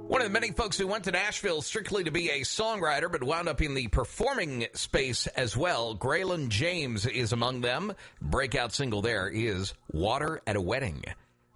One of the many folks who went to Nashville strictly to be a songwriter, but wound up in the performing space as well. Graylin James is among them. Breakout single there is Water at a Wedding.